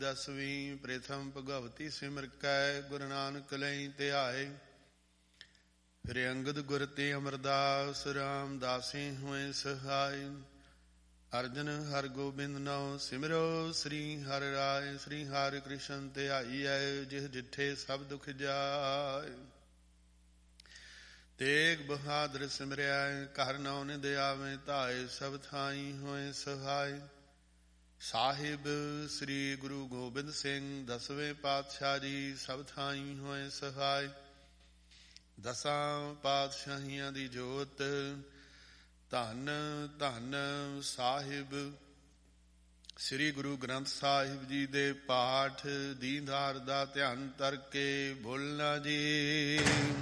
ਦਸਵੀਂ ਪ੍ਰਥਮ ਭਗਵਤੀ ਸਿਮਰ ਕੈ ਗੁਰੂ ਨਾਨਕ ਲਈ ਧਿਆਏ। ਫਿਰ ਅੰਗਦ ਗੁਰ ਤੇ ਅਮਰਦਾਸ ਰਾਮਦਾਸੀ ਹੋਏ ਸਹਾਈ। ਅਰਜਨ ਹਰ ਗੋਬਿੰਦ ਨਉ ਸਿਮਰੋ ਸ੍ਰੀ ਹਰਿ ਰਾਏ। ਸ੍ਰੀ ਹਰਿ ਕ੍ਰਿਸ਼ਨ ਧਿਆਈਐ ਜਿਹ ਜਿੱਠੇ ਸਭ ਦੁਖ ਜਾਏ। ਤੇਗ ਬਹਾਦਰ ਸਿਮਰਿਆ ਘਰ ਨਉ ਨਿਧ ਆਵੇ ਧਾਏ। ਸਭ ਥਾਈ ਹੋਏ ਸਹਾਈ। ਸਾਹਿਬ ਸ੍ਰੀ ਗੁਰੂ ਗੋਬਿੰਦ ਸਿੰਘ ਦਸਵੇਂ ਪਾਤਸ਼ਾਹ ਜੀ ਸਭ ਥਾਈ ਹੋਏ ਸਹਾਈ। ਦਸਾਂ ਪਾਤਸ਼ਾਹੀਆਂ ਦੀ ਜੋਤ ਧੰਨ ਧੰਨ ਸਾਹਿਬ ਸ੍ਰੀ ਗੁਰੂ ਗ੍ਰੰਥ ਸਾਹਿਬ ਜੀ ਦੇ ਪਾਠ ਦੀਦਾਰ ਦਾ ਧਿਆਨ ਧਰ ਕੇ ਬੋਲਣਾ ਜੀ।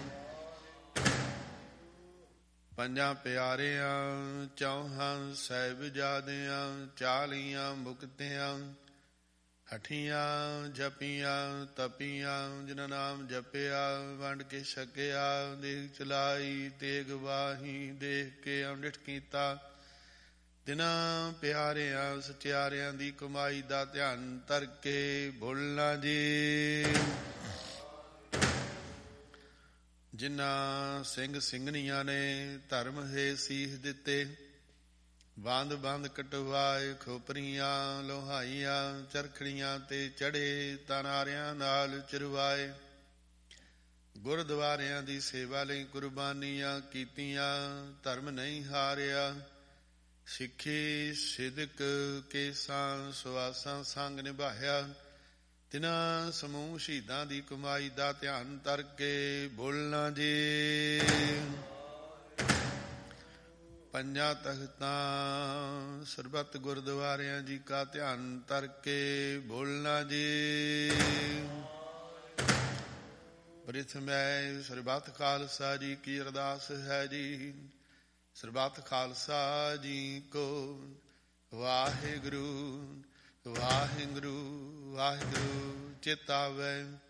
ਪੰਜਾਂ ਪਿਆਰਿਆਂ ਚੌਹਾਂ ਸਾਹਿਬਜ਼ਾਦਿਆਂ 40 ਮੁਕਤਿਆਂ ਹਠੀਆਂ ਜਪੀਆਂ ਤਪੀਆਂ ਜਿਨ੍ਹਾਂ ਨਾਮ ਜਪਿਆ ਵੰਡ ਕੇ ਛਕਿਆ। ਦੇਖ ਚਲਾਈ ਤੇਗ ਵਾਹੀ ਦੇਖ ਕੇ ਅੰਡਿਠ ਕੀਤਾ। ਤਿਨਾਂ ਪਿਆਰਿਆਂ ਸਚਿਆਰਿਆਂ ਦੀ ਕਮਾਈ ਦਾ ਧਿਆਨ ਧਰ ਕੇ ਬੋਲਣਾ ਜੀ। ਜਿਨ੍ਹਾਂ ਸਿੰਘ ਸਿੰਘਣੀਆਂ ਨੇ ਧਰਮ ਹੈ ਸੀਸ ਦਿੱਤੇ। ਬੰਦ ਬੰਦ ਕਟਵਾਏ ਖੋਪਰੀਆਂ ਲੋਹਾਈਆਂ ਚਰਖੜੀਆਂ ਤੇ ਚੜੇ ਤਨਾਰਿਆਂ ਨਾਲ ਚਿਰਵਾਏ। ਗੁਰਦੁਆਰਿਆਂ ਦੀ ਸੇਵਾ ਲਈ ਕੁਰਬਾਨੀਆਂ ਕੀਤੀਆਂ ਧਰਮ ਨਹੀਂ ਹਾਰਿਆ। ਸਿੱਖੀ ਸਿਦਕ ਕੇਸਾਂ ਸੁਆਸਾਂ ਸੰਗ ਨਿਭਾਇਆ। ਤਿਨਾਂ ਸਮੂਹ ਸ਼ਹੀਦਾਂ ਦੀ ਕਮਾਈ ਦਾ ਧਿਆਨ ਧਰ ਕੇ ਬੋਲਣਾ ਜੀ। ਪੰਜਾਂ ਤਖਤਾਂ ਸਰਬੱਤ ਗੁਰਦੁਆਰਿਆਂ ਜੀ ਕਾ ਧਿਆਨ ਧਰ ਕੇ ਬੋਲਣਾ ਜੀ। ਪ੍ਰਿਥਮੈ ਸਰਬੱਤ ਖਾਲਸਾ ਜੀ ਕੀ ਅਰਦਾਸ ਹੈ ਜੀ। ਸਰਬੱਤ ਖਾਲਸਾ ਜੀ ਕੋ ਵਾਹਿਗੁਰੂ ਵਾਹਿਗੁਰੂ ਵਾਹਿਗੁਰੂ ਚਿਤ ਆਵੈ।